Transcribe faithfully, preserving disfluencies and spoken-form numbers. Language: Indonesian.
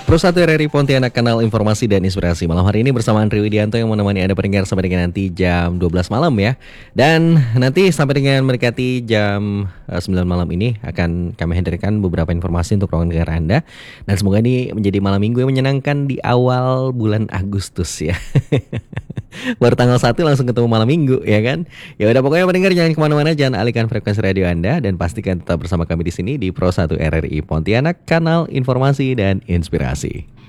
Pro satu R R I Pontianak, kanal informasi dan inspirasi. Malam hari ini bersama Andri Widianto yang menemani Anda pendengar sampai dengan nanti jam dua belas malam ya. Dan nanti sampai dengan mendekati jam uh, sembilan malam ini akan kami hadirkan beberapa informasi untuk ruang dengar Anda. Dan semoga ini menjadi malam minggu yang menyenangkan di awal bulan Agustus ya. Baru tanggal satu langsung ketemu malam minggu ya kan. Ya udah, pokoknya pendengar jangan kemana-mana, jangan alihkan frekuensi radio Anda dan pastikan tetap bersama kami di sini di Pro satu R R I Pontianak, kanal informasi dan inspirasi.